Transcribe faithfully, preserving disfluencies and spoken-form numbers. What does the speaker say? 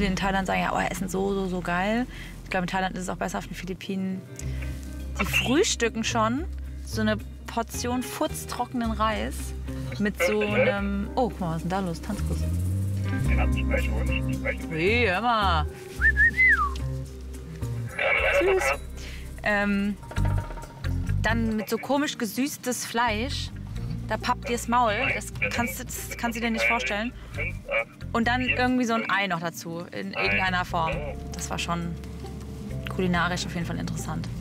viele in Thailand sagen, ja, oh, Essen so, so, so geil. Ich glaube, in Thailand ist es auch besser, auf den Philippinen. Die frühstücken schon so eine Portion furztrockenen Reis mit so einem... Oh, guck mal, was ist denn da los? Tanzkurs. Hey, hör mal. Süß. Ähm, dann mit so komisch gesüßtes Fleisch. Da pappt dir das Maul. Das kannst, du, das kannst du dir nicht vorstellen. Und dann irgendwie so ein Ei noch dazu, in irgendeiner Form. Das war schon kulinarisch auf jeden Fall interessant.